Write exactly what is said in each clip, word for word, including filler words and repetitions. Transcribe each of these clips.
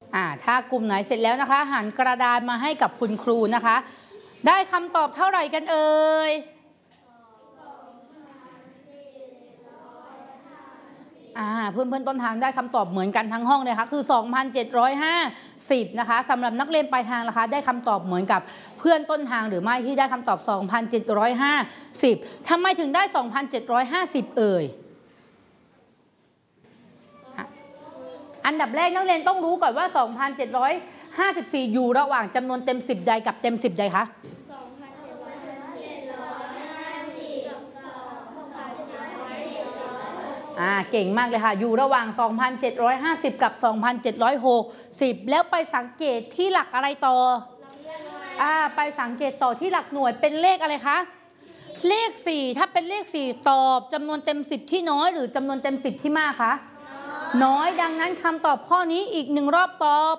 อ่าถ้ากลุ่มไหนเสร็จแล้วนะคะหันกระดานมาให้กับคุณครูนะคะได้คำตอบเท่าไหร่กันเอ่ยอ่าเพื่อนเพื่อนต้นทางได้คำตอบเหมือนกันทั้งห้องเลยค่ะคือ สองพันเจ็ดร้อยห้าสิบ นะคะสำหรับนักเรียนปลายทางนะคะได้คำตอบเหมือนกับเพื่อนต้นทางหรือไม่ที่ได้คำตอบ สองพันเจ็ดร้อยห้าสิบ ทำไมถึงได้ สองพันเจ็ดร้อยห้าสิบ เอ่ยอันดับแรกนักเรียนต้องรู้ก่อนว่า สองพันเจ็ดร้อยห้าสิบสี่ อยู่ระหว่างจำนวนเต็มสิบใดกับเต็มสิบใดคะอ่าเก่งมากเลยค่ะอยู่ระหว่าง สองพันเจ็ดร้อยห้าสิบ กับ สองพันเจ็ดร้อยหกสิบ แล้วไปสังเกตที่หลักอะไรต่ออ่าไปสังเกตต่อที่หลักหน่วยเป็นเลขอะไรคะเลขสี่ถ้าเป็นเลขสี่ตอบจำนวนเต็มสิบที่น้อยหรือจำนวนเต็มสิบที่มากคะน้อยดังนั้นคำตอบข้อนี้อีกหนึ่งรอบตอบ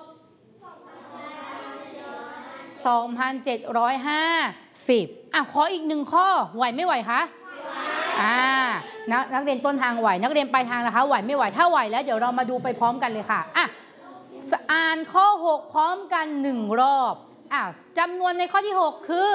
สองพันเจ็ดร้อยห้าสิบ อ่ะขออีกหนึ่งข้อไหวไม่ไหวคะอ่านักนักเรียนต้นทางไหวนักเรียนปลายทางนะคะไหวไม่ไหวถ้าไหวแล้วเดี๋ยวเรามาดูไปพร้อมกันเลยค่ะอ่ะอ่านข้อหกพร้อมกันหนึ่งรอบอ่ะจำนวนในข้อที่หกคือ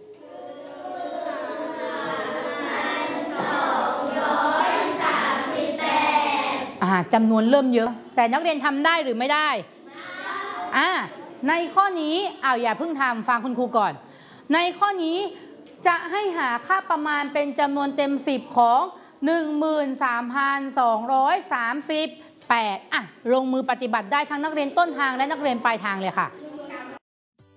อ่าจำนวนเริ่มเยอะแต่นักเรียนทำได้หรือไม่ได้อ่าในข้อนี้อ้าวอย่าเพิ่งทำฟังคุณครูก่อนในข้อนี้จะให้หาค่าประมาณเป็นจำนวนเต็มสิบของ หนึ่งหมื่นสามพันสองร้อยสามสิบแปด อ่ะลงมือปฏิบัติได้ทั้งนักเรียนต้นทางและนักเรียนปลายทางเลยค่ะ